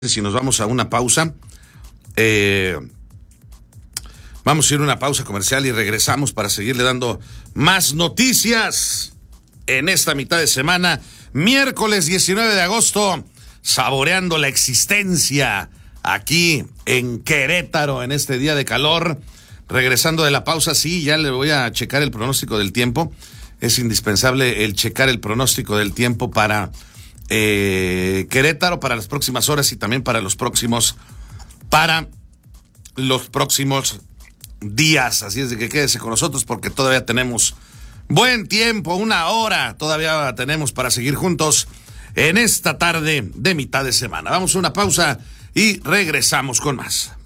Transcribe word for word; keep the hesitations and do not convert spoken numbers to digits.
Si nos vamos a una pausa, eh, vamos a ir a una pausa comercial y regresamos para seguirle dando más noticias en esta mitad de semana, miércoles diecinueve de agosto, saboreando la existencia aquí en Querétaro en este día de calor. Regresando de la pausa, sí, ya le voy a checar el pronóstico del tiempo. Es indispensable el checar el pronóstico del tiempo para Eh, Querétaro para las próximas horas y también para los próximos para los próximos días, así es de que quédese con nosotros porque todavía tenemos buen tiempo, una hora todavía tenemos para seguir juntos en esta tarde de mitad de semana. Vamos a una pausa y regresamos con más.